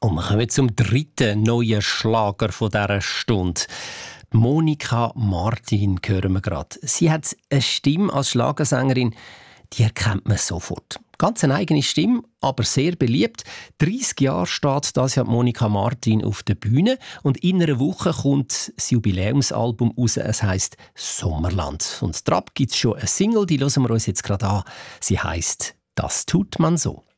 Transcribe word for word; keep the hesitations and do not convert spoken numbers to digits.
Und wir kommen zum dritten neuen Schlager von dieser Stunde. Monika Martin hören wir gerade. Sie hat eine Stimme als Schlagersängerin, die erkennt man sofort. Ganz eine eigene Stimme, aber sehr beliebt. dreissig Jahre steht das Jahr Monika Martin auf der Bühne und in einer Woche kommt das Jubiläumsalbum raus. Es heisst «Sommerland». Und drauf gibt es schon eine Single, die hören wir uns jetzt gerade an. Sie heisst «Das tut man so».